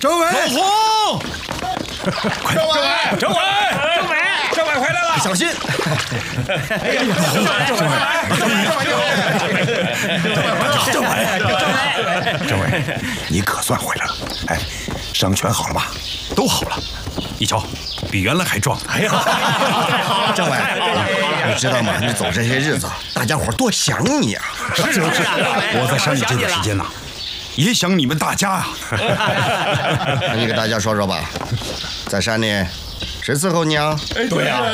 政委， 老洪， 快，政委回来了， 小心！ 政委，你可算回来了。哎，伤全好了吧？ 都好了，你瞧，比原来还壮。哎呀， 政委，你知道吗？你走这些日子，大家伙多想你啊！ 是，我在山里这段时间呐，也想你们大家啊。 那你给大家说说吧，在山里谁伺候你啊？ 对呀。